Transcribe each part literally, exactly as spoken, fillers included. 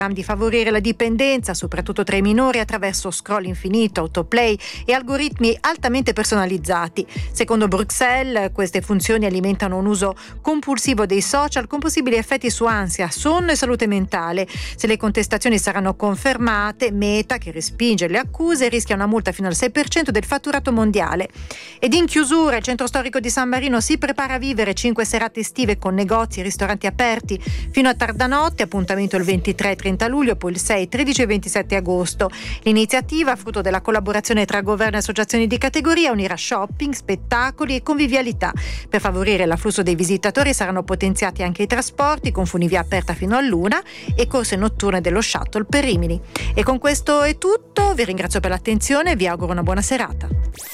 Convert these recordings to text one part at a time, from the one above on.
di favorire la dipendenza, soprattutto tra i minori, attraverso scroll infinito, autoplay e algoritmi altamente personalizzati. Secondo Bruxelles, queste funzioni alimentano un uso compulsivo dei social con possibili effetti su ansia, sonno e salute mentale. Se le contestazioni saranno confermate, Meta, che respinge le accuse, rischia una multa fino al sei per cento del fatturato mondiale. Ed in chiusura, il centro storico di San Marino si prepara a vivere cinque serate estive con negozi e ristoranti aperti fino a tarda notte, appuntamento il ventitré e trenta luglio, poi il sei, tredici e ventisette agosto. L'iniziativa, frutto della collaborazione tra governo e associazioni di categoria, unirà shopping, spettacoli e convivialità. Per favorire l'afflusso dei visitatori saranno potenziati anche i trasporti, con funivia aperta fino all'una e corse notturne dello shuttle per Rimini. E con questo è tutto, vi ringrazio per l'attenzione e vi auguro una buona serata.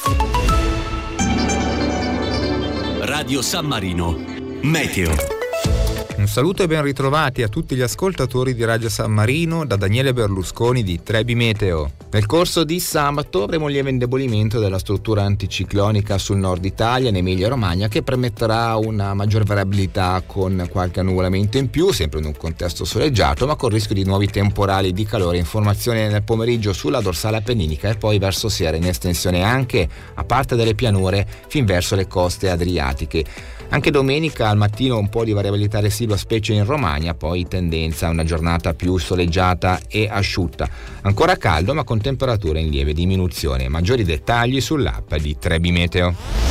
Radio San Marino, Meteo. Un saluto e ben ritrovati a tutti gli ascoltatori di Radio San Marino da Daniele Berlusconi di Trebi Meteo. Nel corso di sabato avremo un lieve indebolimento della struttura anticiclonica sul nord Italia, in Emilia-Romagna, che permetterà una maggior variabilità con qualche annuvolamento in più, sempre in un contesto soleggiato, ma con rischio di nuovi temporali di calore. Informazione nel pomeriggio sulla dorsale appenninica e poi verso sera in estensione anche a parte delle pianure fin verso le coste adriatiche. Anche domenica al mattino un po' di variabilità residua, specie in Romagna, poi tendenza a una giornata più soleggiata e asciutta. Ancora caldo ma con temperature in lieve diminuzione. Maggiori dettagli sull'app di Trebi Meteo.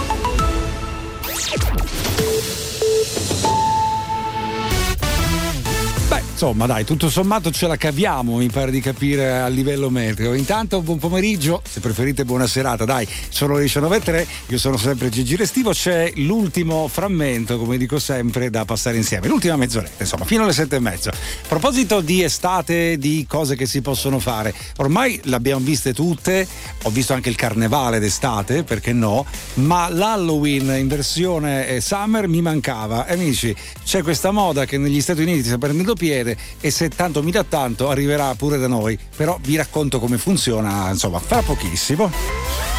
Insomma dai, tutto sommato ce la caviamo, mi pare di capire, a livello meteo. Intanto buon pomeriggio, se preferite buona serata, dai, sono le diciannove e tre, io sono sempre Gigi Restivo, c'è l'ultimo frammento, come dico sempre, da passare insieme, l'ultima mezz'oretta, insomma, fino alle sette e mezza. A proposito di estate, di cose che si possono fare, ormai le abbiamo viste tutte, ho visto anche il carnevale d'estate, perché no, ma l'Halloween in versione summer mi mancava. Amici, c'è questa moda che negli Stati Uniti sta prendendo piede e se tanto mi dà tanto arriverà pure da noi, però vi racconto come funziona, insomma, fra pochissimo.